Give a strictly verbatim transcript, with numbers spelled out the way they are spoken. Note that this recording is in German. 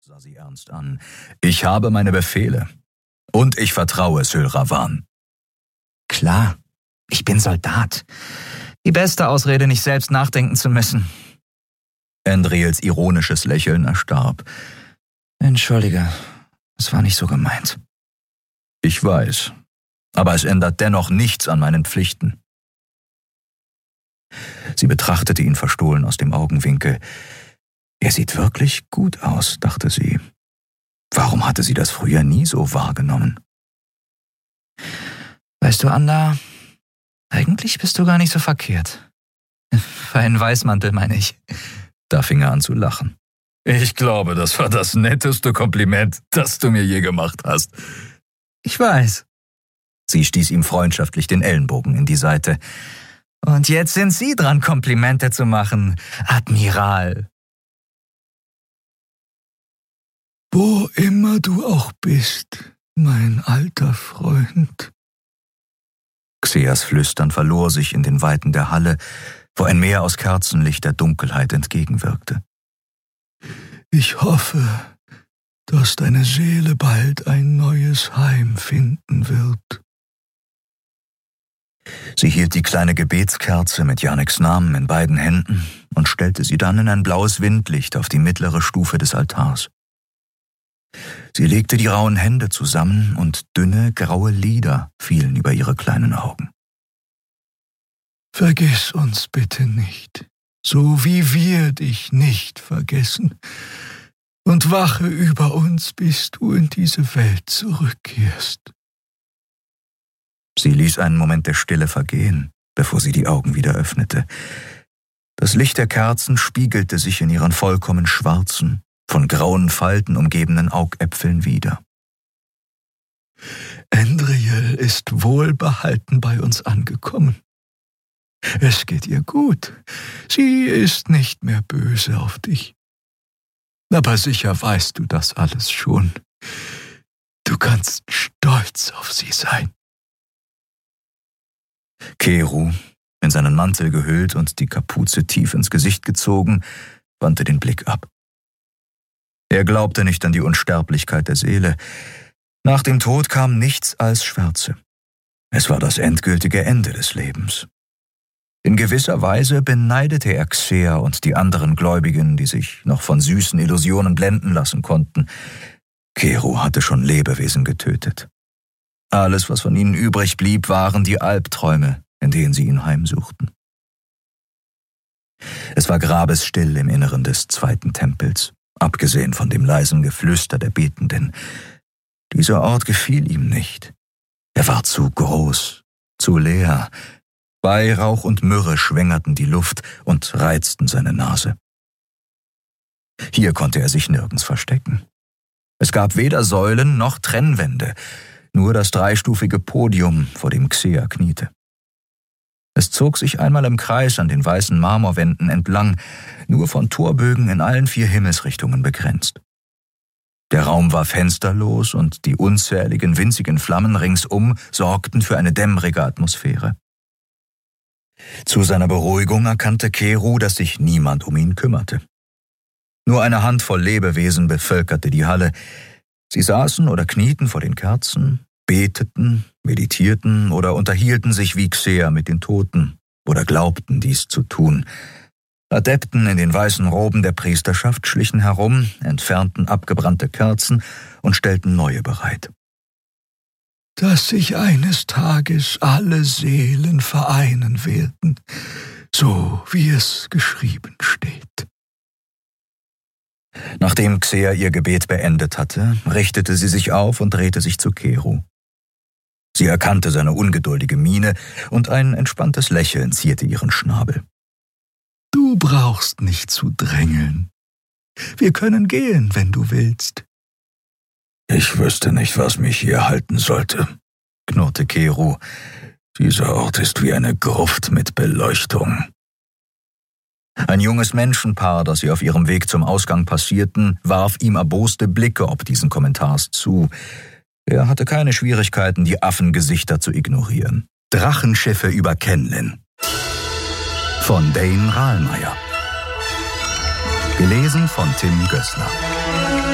sah sie ernst an. »Ich habe meine Befehle. Und ich vertraue Syl Ravan.« »Klar, ich bin Soldat. Die beste Ausrede, nicht selbst nachdenken zu müssen.« Andriels ironisches Lächeln erstarb. »Entschuldige, es war nicht so gemeint.« »Ich weiß, aber es ändert dennoch nichts an meinen Pflichten.« Sie betrachtete ihn verstohlen aus dem Augenwinkel. »Er sieht wirklich gut aus«, dachte sie. Warum hatte sie das früher nie so wahrgenommen? »Weißt du, Anda, eigentlich bist du gar nicht so verkehrt. Für einen Weißmantel, meine ich.« Da fing er an zu lachen. »Ich glaube, das war das netteste Kompliment, das du mir je gemacht hast.« »Ich weiß.« Sie stieß ihm freundschaftlich den Ellenbogen in die Seite. »Und jetzt sind Sie dran, Komplimente zu machen, Admiral.« »Wo immer du auch bist, mein alter Freund.« Xeas Flüstern verlor sich in den Weiten der Halle, wo ein Meer aus Kerzenlicht der Dunkelheit entgegenwirkte. »Ich hoffe, dass deine Seele bald ein neues Heim finden wird.« Sie hielt die kleine Gebetskerze mit Janeks Namen in beiden Händen und stellte sie dann in ein blaues Windlicht auf die mittlere Stufe des Altars. Sie legte die rauen Hände zusammen und dünne, graue Lider fielen über ihre kleinen Augen. »Vergiss uns bitte nicht, so wie wir dich nicht vergessen, und wache über uns, bis du in diese Welt zurückkehrst.« Sie ließ einen Moment der Stille vergehen, bevor sie die Augen wieder öffnete. Das Licht der Kerzen spiegelte sich in ihren vollkommen schwarzen, von grauen Falten umgebenen Augäpfeln wider. »Andriel ist wohlbehalten bei uns angekommen. Es geht ihr gut. Sie ist nicht mehr böse auf dich. Aber sicher weißt du das alles schon. Du kannst stolz auf sie sein.« Keru, in seinen Mantel gehüllt und die Kapuze tief ins Gesicht gezogen, wandte den Blick ab. Er glaubte nicht an die Unsterblichkeit der Seele. Nach dem Tod kam nichts als Schwärze. Es war das endgültige Ende des Lebens. In gewisser Weise beneidete er Xea und die anderen Gläubigen, die sich noch von süßen Illusionen blenden lassen konnten. Keru hatte schon Lebewesen getötet. Alles, was von ihnen übrig blieb, waren die Albträume, in denen sie ihn heimsuchten. Es war grabesstill im Inneren des zweiten Tempels, abgesehen von dem leisen Geflüster der Betenden. Dieser Ort gefiel ihm nicht. Er war zu groß, zu leer. Weihrauch und Myrrhe schwängerten die Luft und reizten seine Nase. Hier konnte er sich nirgends verstecken. Es gab weder Säulen noch Trennwände, nur das dreistufige Podium, vor dem Xea kniete. Es zog sich einmal im Kreis an den weißen Marmorwänden entlang, nur von Torbögen in allen vier Himmelsrichtungen begrenzt. Der Raum war fensterlos und die unzähligen winzigen Flammen ringsum sorgten für eine dämmerige Atmosphäre. Zu seiner Beruhigung erkannte Keru, dass sich niemand um ihn kümmerte. Nur eine Handvoll Lebewesen bevölkerte die Halle. Sie saßen oder knieten vor den Kerzen, beteten, meditierten oder unterhielten sich wie Xea mit den Toten oder glaubten, dies zu tun. Adepten in den weißen Roben der Priesterschaft schlichen herum, entfernten abgebrannte Kerzen und stellten neue bereit. »Dass sich eines Tages alle Seelen vereinen werden, so wie es geschrieben steht.« Nachdem Xea ihr Gebet beendet hatte, richtete sie sich auf und drehte sich zu Keru. Sie erkannte seine ungeduldige Miene und ein entspanntes Lächeln zierte ihren Schnabel. »Du brauchst nicht zu drängeln. Wir können gehen, wenn du willst.« »Ich wüsste nicht, was mich hier halten sollte«, knurrte Keru. »Dieser Ort ist wie eine Gruft mit Beleuchtung.« Ein junges Menschenpaar, das sie auf ihrem Weg zum Ausgang passierten, warf ihm erboste Blicke ob diesen Kommentars zu. Er hatte keine Schwierigkeiten, die Affengesichter zu ignorieren. Drachenschiffe über Kenlin. Von Dane Rahlmeier. Gelesen von Tim Gößler.